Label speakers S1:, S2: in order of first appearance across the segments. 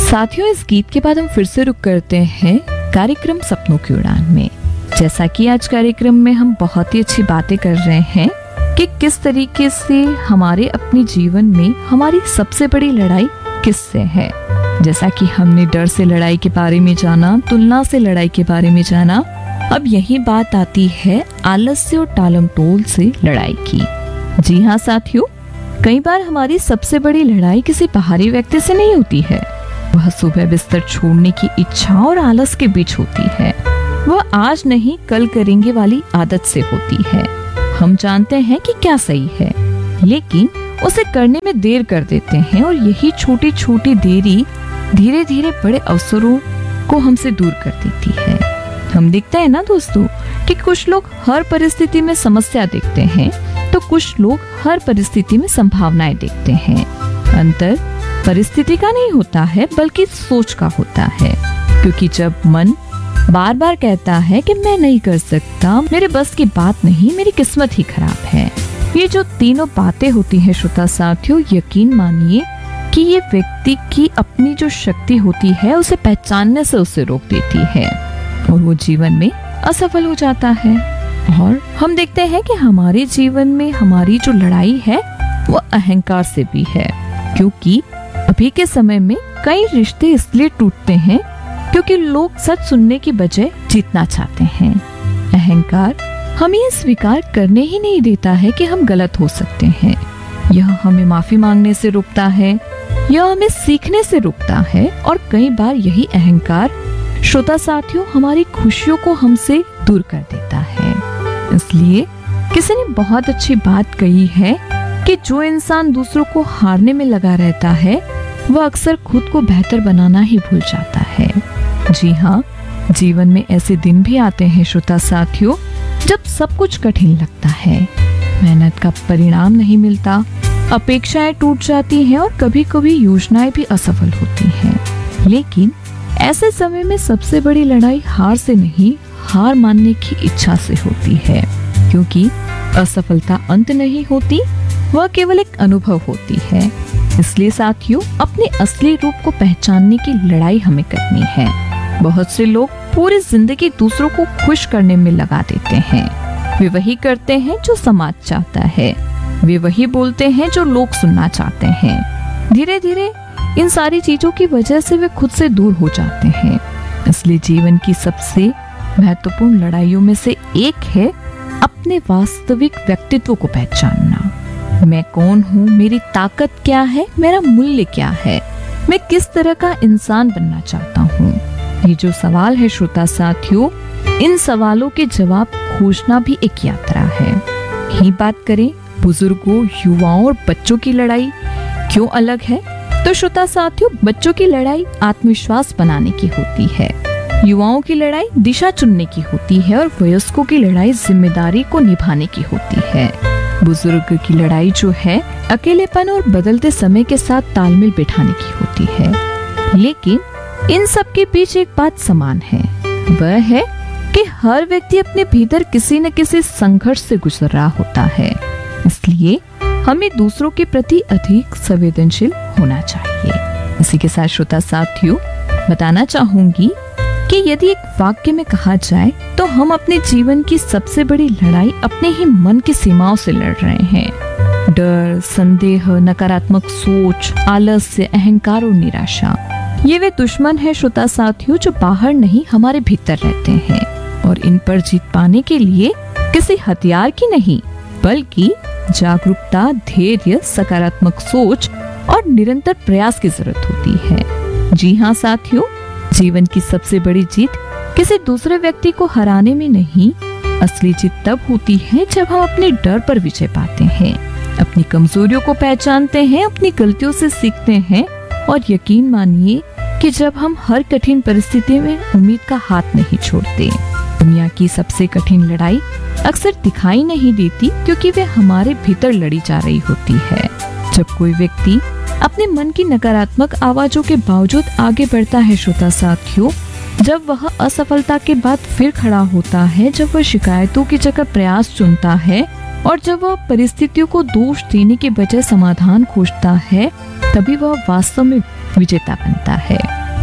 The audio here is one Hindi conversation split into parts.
S1: साथियों, इस गीत के बाद हम फिर से रुक करते हैं कार्यक्रम सपनों की उड़ान में। जैसा कि आज कार्यक्रम में हम बहुत ही अच्छी बातें कर रहे हैं कि किस तरीके से हमारे अपने जीवन में हमारी सबसे बड़ी लड़ाई किससे है। जैसा कि हमने डर से लड़ाई के बारे में जाना, तुलना से लड़ाई के बारे में जाना, अब यही बात आती है आलस्य और टालम टोल से लड़ाई की। जी हाँ साथियों, कई बार हमारी सबसे बड़ी लड़ाई किसी बाहरी व्यक्ति से नहीं होती है, वह सुबह बिस्तर छोड़ने की इच्छा और आलस के बीच होती है। वह आज नहीं कल करेंगे वाली आदत से होती है। हम जानते हैं कि क्या सही है, लेकिन उसे करने में देर कर देते हैं और यही छोटी छोटी देरी धीरे धीरे बड़े अवसरों को हमसे दूर कर देती है। हम देखते हैं ना दोस्तों कि कुछ लोग हर परिस्थिति में समस्या देखते हैं, तो कुछ लोग हर परिस्थिति में संभावनाएं देखते हैं। अंतर परिस्थिति का नहीं होता है, बल्कि सोच का होता है। क्योंकि जब मन बार बार कहता है कि मैं नहीं कर सकता, मेरे बस की बात नहीं, मेरी किस्मत ही खराब है, ये जो तीनों बातें होती हैं श्रोता साथियों, यकीन मानिए कि ये व्यक्ति की अपनी जो शक्ति होती है उसे पहचानने से उसे रोक देती है और वो जीवन में असफल हो जाता है। और हम देखते हैं कि हमारे जीवन में हमारी जो लड़ाई है वो अहंकार से भी है। क्योंकि अभी के समय में कई रिश्ते इसलिए टूटते हैं क्योंकि लोग सच सुनने की बजाय जीतना चाहते हैं। अहंकार हमें ये स्वीकार करने ही नहीं देता है कि हम गलत हो सकते हैं। यह हमें माफी मांगने से रोकता है, यह हमें सीखने से रोकता है और कई बार यही अहंकार श्रोता साथियों हमारी खुशियों को हमसे दूर कर देता है। इसलिए किसी ने बहुत अच्छी बात कही है कि जो इंसान दूसरों को हारने में लगा रहता है वह अक्सर खुद को बेहतर बनाना ही भूल जाता है। जी हाँ, जीवन में ऐसे दिन भी आते हैं श्रोता साथियों जब सब कुछ कठिन लगता है, मेहनत का परिणाम नहीं मिलता, अपेक्षाएं टूट जाती हैं और कभी कभी योजनाएं भी असफल होती हैं। लेकिन ऐसे समय में सबसे बड़ी लड़ाई हार से नहीं, हार मानने की इच्छा से होती है। क्योंकि असफलता अंत नहीं होती, वह केवल एक अनुभव होती है। इसलिए साथियों, अपने असली रूप को पहचानने की लड़ाई हमें करनी है। बहुत से लोग पूरी जिंदगी दूसरों को खुश करने में लगा देते हैं। वे वही करते हैं जो समाज चाहता है, वे वही बोलते हैं जो लोग सुनना चाहते हैं। धीरे धीरे इन सारी चीजों की वजह से वे खुद से दूर हो जाते हैं। इसलिए जीवन की सबसे महत्वपूर्ण लड़ाइयों में से एक है अपने वास्तविक व्यक्तित्व को पहचानना। मैं कौन हूँ, मेरी ताकत क्या है, मेरा मूल्य क्या है, मैं किस तरह का इंसान बनना चाहता हूँ। ये जो सवाल है श्रोता साथियों, इन सवालों के जवाब खोजना भी एक यात्रा है। यही बात करें बुजुर्गों, युवाओं और बच्चों की लड़ाई क्यों अलग है, तो श्रोता साथियों, बच्चों की लड़ाई आत्मविश्वास बनाने की होती है, युवाओं की लड़ाई दिशा चुनने की होती है और वयस्कों की लड़ाई जिम्मेदारी को निभाने की होती है। बुजुर्ग की लड़ाई जो है अकेलेपन और बदलते समय के साथ तालमेल बिठाने की होती है। लेकिन इन सब के बीच एक बात समान है, वह है कि हर व्यक्ति अपने भीतर किसी न किसी संघर्ष से गुजर रहा होता है। इसलिए हमें दूसरों के प्रति अधिक संवेदनशील होना चाहिए। इसी के साथ श्रोता साथियों, बताना चाहूंगी कि यदि एक वाक्य में कहा जाए तो हम अपने जीवन की सबसे बड़ी लड़ाई अपने ही मन की सीमाओं से लड़ रहे हैं। डर, संदेह, नकारात्मक सोच, आलस्य, अहंकार और निराशा, ये वे दुश्मन है श्रोता साथियों जो बाहर नहीं हमारे भीतर रहते हैं। और इन पर जीत पाने के लिए किसी हथियार की नहीं, बल्कि जागरूकता, धैर्य, सकारात्मक सोच और निरंतर प्रयास की जरूरत होती है। जी हाँ साथियों, जीवन की सबसे बड़ी जीत किसी दूसरे व्यक्ति को हराने में नहीं, असली जीत तब होती है जब हम अपने डर पर विजय पाते हैं, अपनी कमजोरियों को पहचानते हैं, अपनी गलतियों से सीखते हैं और यकीन मानिए कि जब हम हर कठिन परिस्थिति में उम्मीद का हाथ नहीं छोड़ते। दुनिया की सबसे कठिन लड़ाई अक्सर दिखाई नहीं देती क्योंकि वे हमारे भीतर लड़ी जा रही होती है। जब कोई व्यक्ति अपने मन की नकारात्मक आवाजों के बावजूद आगे बढ़ता है श्रोता साथियों, जब वह असफलता के बाद फिर खड़ा होता है, जब वह शिकायतों की जगह प्रयास चुनता है और जब वह परिस्थितियों को दोष देने के बजाय समाधान खोजता है, तभी वह वास्तव में विजेता बनता है।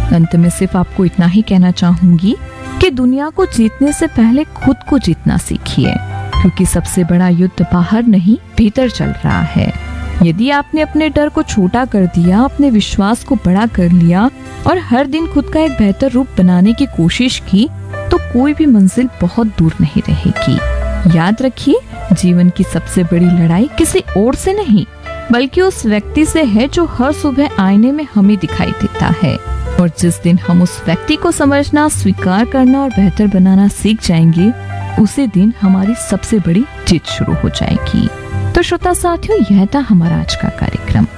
S1: अंत में सिर्फ आपको इतना ही कहना चाहूंगी कि दुनिया को जीतने से पहले खुद को जीतना सीखिए, क्योंकि सबसे बड़ा युद्ध बाहर नहीं भीतर चल रहा है। यदि आपने अपने डर को छोटा कर दिया, अपने विश्वास को बड़ा कर लिया और हर दिन खुद का एक बेहतर रूप बनाने की कोशिश की, तो कोई भी मंजिल बहुत दूर नहीं रहेगी। याद रखिए, जीवन की सबसे बड़ी लड़ाई किसी और से नहीं, बल्कि उस व्यक्ति से है जो हर सुबह आईने में हमें दिखाई देता है। और जिस दिन हम उस व्यक्ति को समझना, स्वीकार करना और बेहतर बनाना सीख जाएंगे, उसी दिन हमारी सबसे बड़ी जीत शुरू हो जाएगी। तो श्रोता साथियों, यह था हमारा आज का कार्यक्रम।